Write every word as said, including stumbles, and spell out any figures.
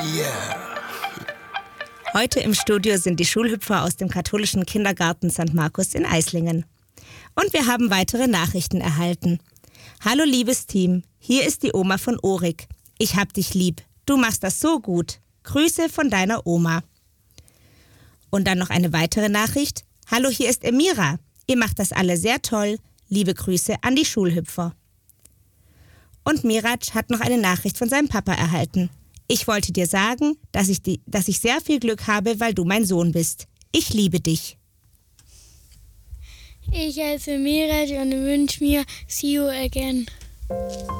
Yeah. Heute im Studio sind die Schulhüpfer aus dem katholischen Kindergarten Sankt Markus in Eislingen. Und wir haben weitere Nachrichten erhalten. Hallo liebes Team, hier ist die Oma von Orik. Ich hab dich lieb. Du machst das so gut. Grüße von deiner Oma. Und dann noch eine weitere Nachricht. Hallo, hier ist Emira. Ihr macht das alle sehr toll. Liebe Grüße an die Schulhüpfer. Und Mirac hat noch eine Nachricht von seinem Papa erhalten. Ich wollte dir sagen, dass ich, die, dass ich sehr viel Glück habe, weil du mein Sohn bist. Ich liebe dich. Ich heiße Mirac und wünsche mir See you again.